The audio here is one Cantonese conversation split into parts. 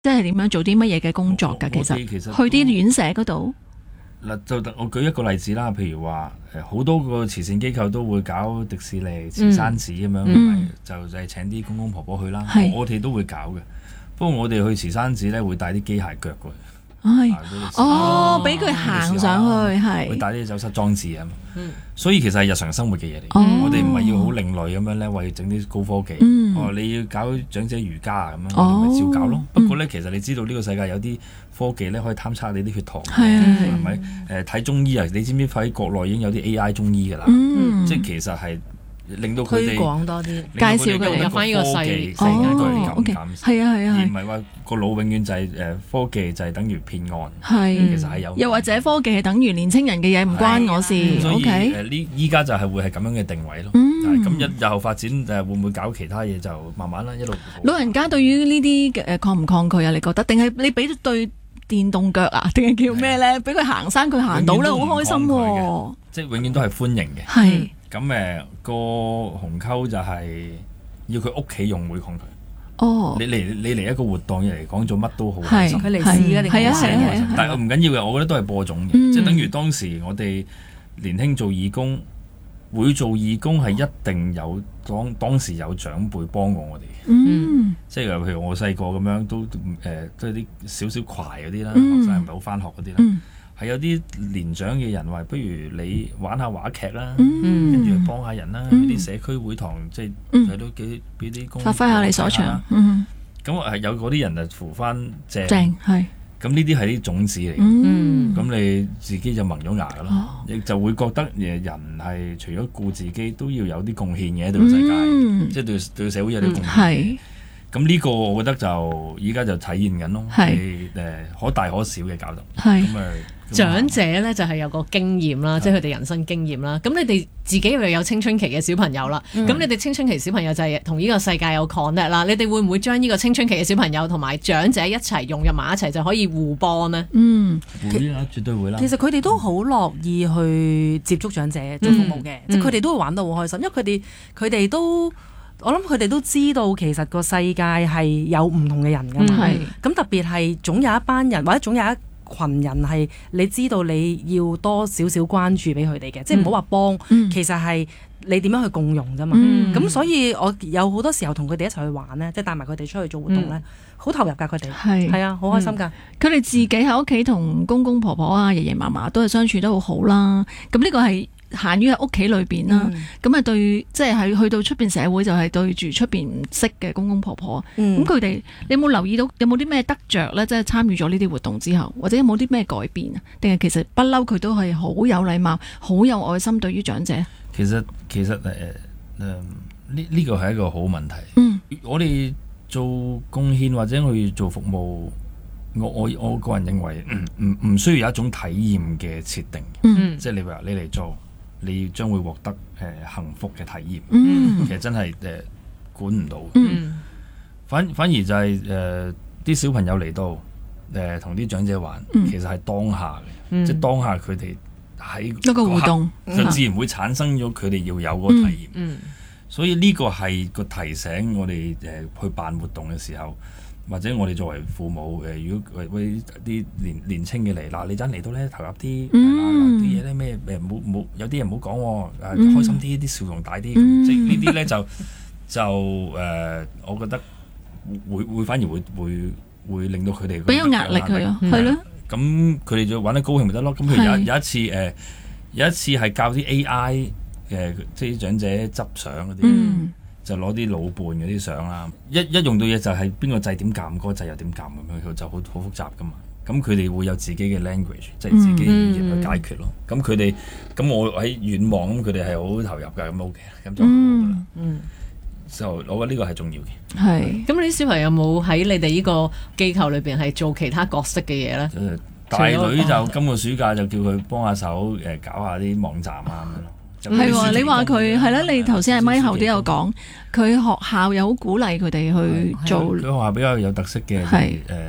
即係點樣做啲乜嘢嘅工作㗎？其實去啲院舍嗰度。 嗱，就我舉一個例子啦，譬如話好多個慈善機構都會搞迪士尼、慈山寺咁樣，就係請啲公公婆婆去啦。我哋都會搞嘅，不過我哋去慈山寺咧會帶啲機械腳過去。 俾佢行上去，係會帶啲走失裝置啊。所以其實係日常生活嘅嘢嚟。我哋唔係要好另類咁樣咧，為整啲高科技。你要搞長者瑜伽啊咁樣，我哋咪照搞咯。不過咧，其實你知道呢個世界有啲科技咧可以探測你啲血糖，係咪？睇中醫啊，你知唔知喺國內已經有啲 AI 中醫㗎啦？即係其實係令到佢哋推廣多啲， 介紹佢哋入翻呢個世界 ，OK，係啊， 而唔係話個腦永遠就係科技就係等於騙案， 係其實係有。 又或者科技係等於年青人嘅嘢，唔關我事。 所以 OK， 呢依家就係會係咁樣嘅定位咯。咁日後發展會唔會搞其他嘢就慢慢啦，一路。 老人家對於呢啲抗唔抗拒啊？你覺得？定係你俾對電動腳啊？定係叫咩咧？俾佢行山，佢行到咧，好開心喎！ 即係永遠都係歡迎嘅。 係。 咁個鴻溝就係要佢屋企用會抗拒。你嚟一個活動嚟講做乜都好開心。 佢嚟試嘅， 係啊。 但係唔緊要嘅，我覺得都係播種嘅。即係等於當時我哋年輕做義工，會做義工係一定有當時有長輩幫過我哋嘅。即係譬如我細個咁樣都係啲少少攜嗰啲啦，學生唔係好返學嗰啲啦。係有啲年長嘅人話，不如你玩下話劇啦，跟住幫下人啦，啲社區會堂即係都俾啲工發揮下你所長。 咁有嗰啲人就扶翻正係。 咁呢啲係啲種子嚟嘅。咁你自己就萌咗芽噶啦，亦就會覺得人係除咗顧自己，都要有啲貢獻嘅喺度世界，即係對社會有啲貢獻。咁呢個我覺得就依家就體現緊咯，係可大可小嘅搞到。咁長者咧就係有個經驗啦，即係佢哋人生經驗啦。咁你哋自己又有青春期嘅小朋友啦，咁你哋青春期小朋友就係同呢個世界有 connect 啦。你哋會唔會將呢個青春期嘅小朋友同埋長者一齊融入埋一齊，就可以互幫呢？ 會啦，絕對會啦。 其實佢哋都好樂意去接觸長者做服務嘅，即係佢哋都會玩得好開心，因為佢哋都。我諗佢哋都知道其實個世界係有唔同嘅人㗎嘛，咁特別係總有一班人或者總有一群人係你知道你要多少少關注俾佢哋嘅，即係唔好話幫，其實係你點樣去共融啫嘛。咁所以我有好多時候同佢哋一齊去玩咧，即係帶埋佢哋出去做活動咧，好投入㗎佢哋，係啊，好開心㗎。 佢哋自己喺屋企同公公婆婆啊、爺爺嫲嫲都係相處得好好啦。咁呢個係限於喺屋企裏邊啦，咁啊對，即係去到出邊社會就係對住出邊唔識嘅公公婆婆。咁佢哋，你有冇留意到有冇啲咩得着咧？即係參與咗呢啲活動之後，或者有冇啲咩改變啊？定係其實不嬲佢都係好有禮貌、好有愛心對於長者。 其實呢個係一個好問題。我哋做貢獻或者去做服務，我個人認為唔需要有一種體驗嘅設定。即係你話你嚟做。你將會獲得幸福嘅體驗，其實真係管唔到。反而就係啲小朋友嚟到同啲長者玩，其實係當下嘅，即係當下佢哋喺一個互動， 就自然會產生咗佢哋要有嗰個體驗。所以呢個係個提醒我哋去辦活動嘅時候。或者我哋作為父母，如果為啲年青嘅嚟，嗱你陣嚟到咧投入啲，啲嘢咧咩冇有啲人唔好講，開心啲，啲笑容大啲，即係呢啲咧就我覺得會反而會令到佢哋俾有壓力佢啊，係咯。 咁佢哋就玩得高興咪得咯。咁譬如有一次係教啲 AI 即係長者執相嗰啲。就攞啲老伴嗰啲相啦，一用到嘢就係邊個掣點撳，嗰個掣又點撳咁樣，佢就好複雜噶嘛。咁佢哋會有自己嘅 language，即係自己語言去解決咯。咁佢哋咁我喺遠望，咁佢哋係好投入㗎，咁 OK，咁就好啦。就我覺得呢個係重要嘅。 係。 咁你啲小朋友有冇喺你哋呢個機構裏邊係做其他角色嘅嘢咧？ 大女就今個暑假就叫佢幫下手搞下啲網站啊咁樣咯。 係喎，你話佢係啦，你頭先喺咪後都有講，佢學校有好鼓勵佢哋去做。 佢學校比較有特色嘅，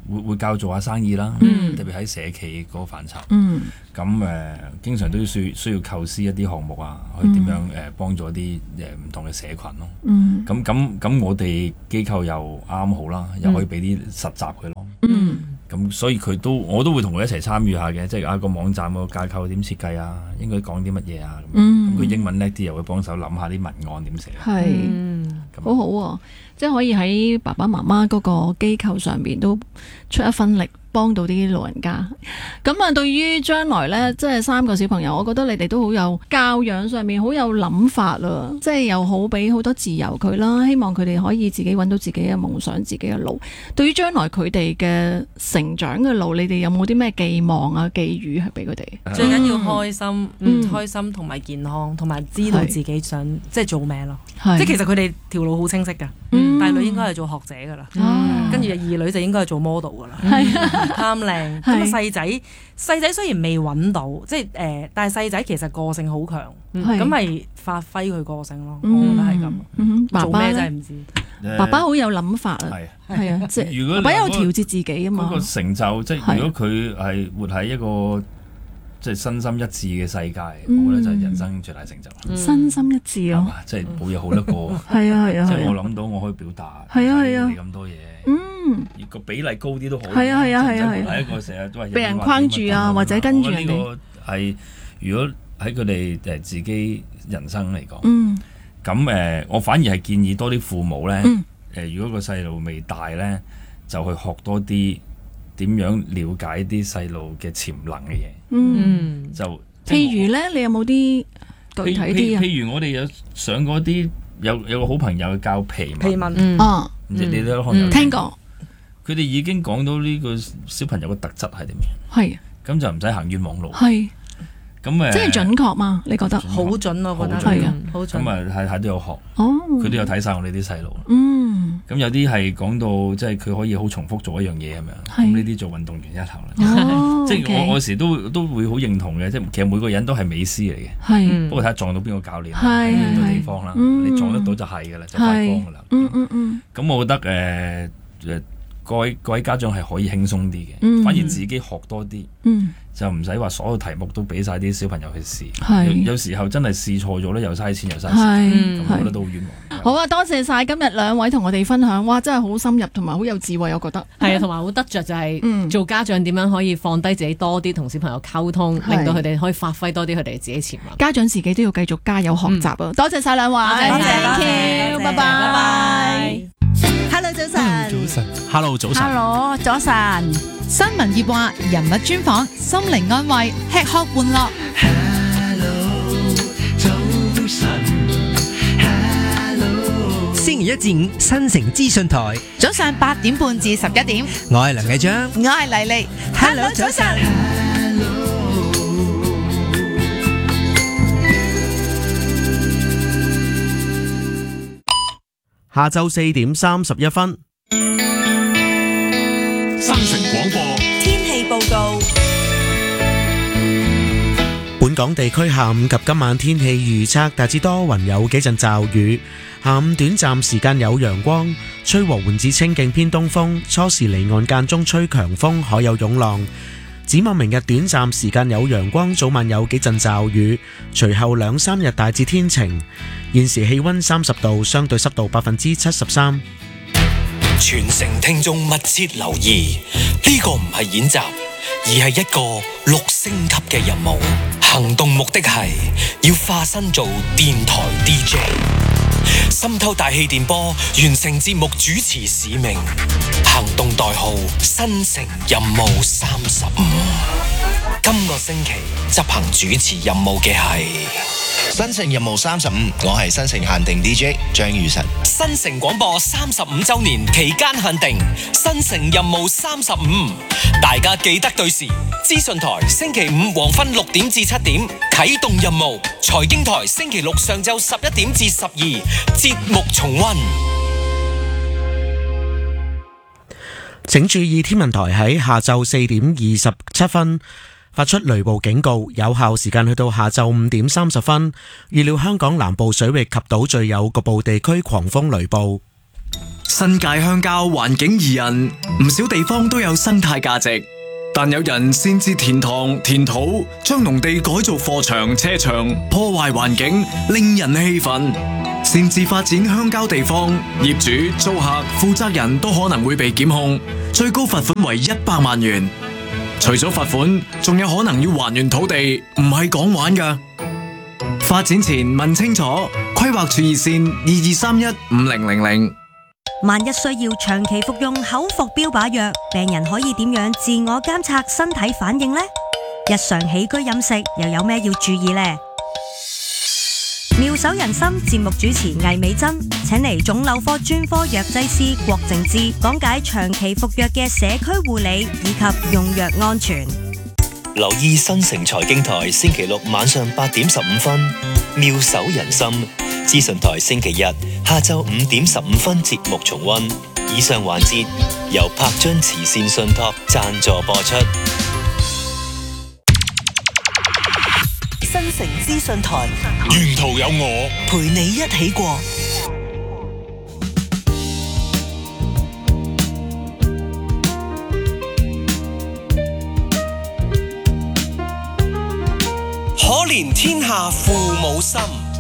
會教做下生意啦，特別喺社企嗰個範疇。咁經常都要需要構思一啲項目啊，去點樣幫助啲唔同嘅社群咯。咁我哋機構又啱好啦，又可以俾啲實習佢咯。咁所以我都會同佢一齊參與下嘅，即係個網站個架構點設計啊，應該講啲乜嘢啊。咁佢英文叻啲，又會幫手諗下啲文案點寫。 好好喎，即係可以喺爸爸媽媽嗰個機構上邊都出一分力，幫到啲老人家。咁啊，對於將來呢，即係3個小朋友，我覺得你哋都好有教養上面好有諗法啦，即係又好俾好多自由佢啦，希望佢哋可以自己揾到自己嘅夢想、自己嘅路。對於將來佢哋嘅成長嘅路，你哋有冇啲咩寄望啊、寄語係俾佢哋？ 最緊要開心，開心同埋健康，同埋知道自己想即係做咩咯。即係其實佢哋條路好清晰㗎。大女應該係做學者㗎啦，跟住二女就應該係做 model 㗎啦，貪靚。咁細仔雖然未揾到，即係但係細仔其實個性好強，咁咪發揮佢個性咯。我覺得係咁。做咩真係唔知。 爸爸好有諗法啊，係啊，即係爸爸有調節自己啊嘛。 嗰個成就即係如果佢係活喺一個即係身心一致嘅世界，我覺得就係人生最大成就。 身心一致咯， 即係冇嘢好得過。 係啊， 即係我諗到我可以表達， 係啊， 你咁多嘢，個比例高啲都好。 係啊， 係一個成日都係被人框住啊，或者跟住人哋。 呢個係如果喺佢哋自己人生嚟講，咁我反而係建議多啲父母咧，如果個細路未大咧，就去學多啲點樣了解啲細路嘅潛能嘅嘢。就譬如咧，你有冇啲具體啲啊？ 譬如我哋有上過啲有個好朋友教皮紋，你都可能有聽過。 佢哋已經講到呢個小朋友嘅特質係點樣， 係咁就唔使行冤枉路。 係咁即係準確嘛？你覺得好準，我覺得係啊， 好準。 咁係都有學，佢都有睇晒我哋啲細路。咁有啲係講到即係佢可以好重複做一樣嘢咁樣，咁呢啲做運動員一頭啦。即係我有時都會好認同嘅，即係其實每個人都係美斯嚟嘅，不過睇下撞到邊個教練喺邊個地方啦。你撞得到就係㗎啦，就發光㗎啦。咁我覺得各位家長係可以輕鬆啲嘅，反而自己學多啲，就唔使話所有題目都俾晒啲小朋友去試。有時候真係試錯咗咧，又嘥錢又嘥時間，咁我覺得都好冤枉。 好啊，多謝晒今日兩位同我哋分享，哇，真係好深入同埋好有智慧，我覺得係啊，同埋好得着就係做家長點樣可以放低自己多啲同小朋友溝通，令到佢哋可以發揮多啲佢哋自己潛能。 家長自己都要繼續加油學習啊！多謝晒兩位， 多謝 ，thank you，拜拜。 Hello， 早晨。 Hello， 早晨。 Hello， 早晨。新聞業話人物專訪，心靈安慰，吃喝玩樂。 Hello， 早晨。星期一至五，新城資訊台， 早上8點半至11點。 我係梁繼章， 我係麗麗。Hello， 早晨。 下晝4點31分， 新城廣播天氣報告。 本港地區下午及今晚天氣預測大致多雲，有幾陣驟雨。下午短暫時間有陽光，吹和緩至清勁偏東風，初時離岸間中吹強風，海有湧浪。展望明日短暫時間有陽光，早晚有幾陣驟雨，隨後2、3日大致天晴。現時氣溫30度，相對濕度73%。 全城聽眾密切留意，呢個唔係演習，而係一個6星級嘅任務。行動目的係要化身做電台 DJ， 滲透大氣電波，完成節目主持使命。行動代號新城任務35。今個星期執行主持任務嘅係新城任務35，我係新城限定 DJ 張宇晨。 新城廣播35周年期間限定新城任務35，大家記得對時。資訊台星期5黃昏6點至7點啟動任務，財經台星期6上晝11點至12節目重溫。 請注意，天文台喺下晝4點27分發出雷暴警告，有效時間去到下晝5點30分。預料香港南部水域及島嶼有局部地區狂風雷暴。 新界鄉郊環境宜人，唔少地方都有生態價值，但有人擅自填塘填土，將農地改做貨場車場，破壞環境，令人氣憤。擅自發展鄉郊地方，業主、租客、負責人都可能會被檢控，最高罰款為100萬元。除咗罰款，仲有可能要還原土地，唔係講玩㗎。發展前問清楚，規劃處熱線22315000。 萬一需要長期服用口服標靶藥，病人可以點樣自我監測身體反應呢？日常起居飲食又有咩要注意呢？妙手仁心節目主持魏美珍請嚟腫瘤科專科藥劑師郭靜芝講解長期服藥嘅社區護理以及用藥安全。 留意新城財經台星期六晚上8點15分，妙手仁心資訊台星期日下晝5點15分節目重溫。以上環節由柏津慈善信託贊助播出。 新城資訊台， 沿途有我陪你一起過。可憐天下父母心。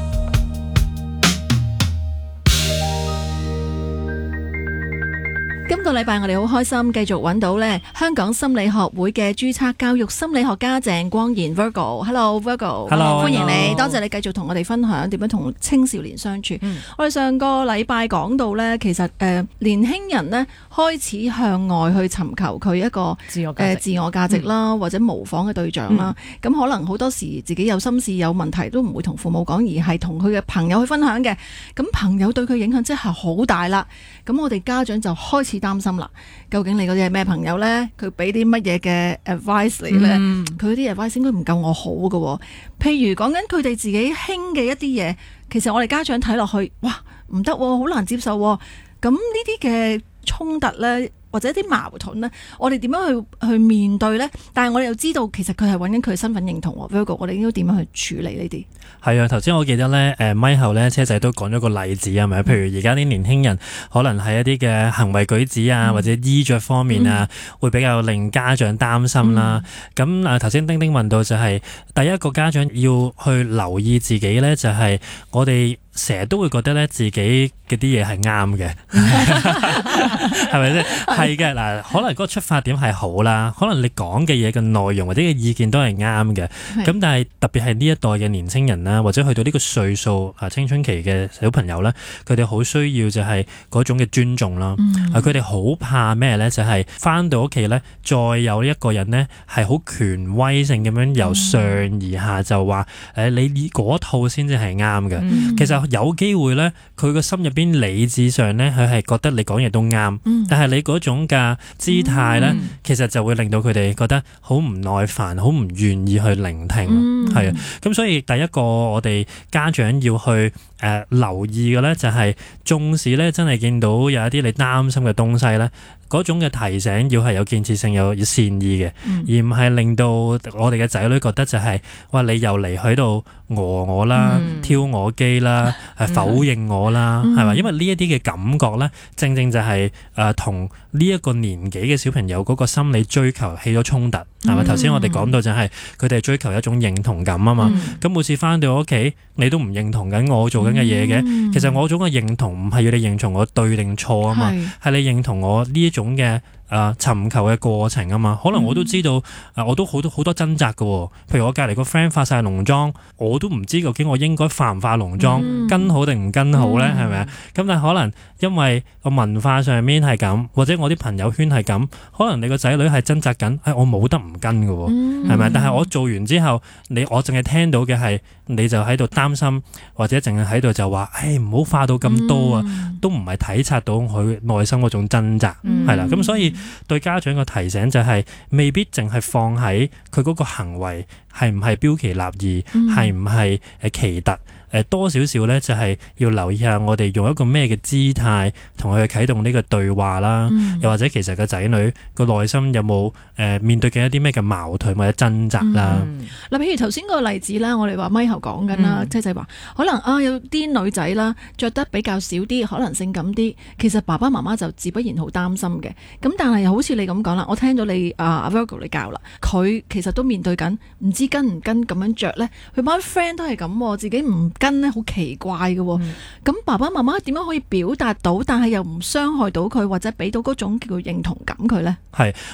今個禮拜我哋好開心，繼續揾到咧香港心理學會嘅註冊教育心理學家鄭光賢 Virgo。Hello Virgo，Hello， 歡迎你，多謝你繼續同我哋分享點樣同青少年相處。我哋上個禮拜講到咧，其實年輕人咧開始向外去尋求佢一個自我價值啦，或者模仿嘅對象啦。咁可能好多時自己有心事有問題都唔會同父母講，而係同佢嘅朋友去分享嘅。咁朋友對佢影響真係好大啦。咁我哋家長就開始擔心啦，究竟你嗰啲係咩朋友呢？佢俾啲乜嘢嘅 advice 你呢？佢啲 advice 應該唔夠我好嘅喎。譬如講緊佢哋自己興嘅一啲嘢，其實我哋家長睇落去，哇唔得，好難接受喎。咁呢啲嘅衝突呢，或者啲矛盾呢，我哋點樣去面對呢？但係我哋又知道，其實佢係揾緊佢嘅身份認同喎。Virgo，我哋應該點樣去處理呢啲？ 係啊，頭先我記得咧，咪後咧車仔都講咗個例子係咪？譬如而家啲年輕人可能係一啲嘅行為舉止啊，或者衣着方面啊，會比較令家長擔心啦。咁頭先丁丁問到就係第一個家長要去留意自己咧，就係我哋成日都會覺得咧自己嘅啲嘢係啱嘅，係咪先？係嘅嗱，可能嗰個出發點係好啦，可能你講嘅嘢嘅內容或者嘅意見都係啱嘅。咁但係特別係呢一代嘅年輕人啦，或者去到呢個歲數青春期嘅小朋友咧，佢哋好需要就係嗰種嘅尊重啦。佢哋好怕咩咧？就係翻到屋企咧，再有一個人咧係好權威性咁樣由上而下就話你嗰套先至係啱嘅。其實有機會咧，佢個心入邊理智上咧，佢係覺得你講嘢都啱，但係你嗰種嘅姿態咧，其實就會令到佢哋覺得好唔耐煩，好唔願意去聆聽。係啊，咁所以第一個我哋家長要去留意嘅咧，就係縱使咧真係見到有一啲你擔心嘅東西咧，嗰種嘅提醒要係有建設性、有善意嘅，而唔係令到我哋嘅仔女覺得就係哇你又嚟喺度餓我啦、挑我機啦、否認我啦，係咪？因為呢一啲嘅感覺咧，正正就係同呢一個年紀嘅小朋友嗰個心理追求起咗衝突，係咪？頭先我哋講到就係佢哋追求一種認同感啊嘛，咁每次翻到屋企你都唔認同緊我做緊嘅嘢嘅，其實我種嘅認同唔係要你認同我對定錯啊嘛，係你認同我呢一種嘅尋求嘅過程啊嘛。可能我都知道我都好多掙扎嘅喎。譬如我隔離個 friend 化晒濃妝，我都唔知究竟我應該化唔化濃妝，跟好定唔跟好咧，係咪啊？咁但係可能因為個文化上面係咁，或者我啲朋友圈係咁，可能你個仔女係掙扎緊，我冇得唔跟嘅喎，係咪？但係我做完之後，我淨係聽到嘅係你就喺度擔心，或者淨係喺度就話，唔好化到咁多啊，都唔係體察到佢內心嗰種掙扎，係啦。咁所以對家長嘅提醒就係未必淨係放喺佢嗰個行為係唔係標奇立異，係唔係奇特， 多少少咧就係要留意下我哋用一個咩嘅姿態同佢啟動呢個對話啦，又或者其實個仔女個內心有冇面對緊一啲咩嘅矛盾或者掙扎啦。 嗱，譬如頭先個例子啦，我哋話咪後講緊啦，即係話可能有啲女仔啦着得比較少啲，可能性感啲，其實爸爸媽媽就自不然好擔心嘅。咁但係好似你咁講啦，我聽到你阿 Virgo 你教啦，佢其實都面對緊唔知跟唔跟咁樣着咧，佢班 friend 都係咁，自己唔跟咧好奇怪嘅。咁爸爸媽媽點樣可以表達到，但係又唔傷害到佢，或者俾到嗰種叫認同感佢咧？ 係，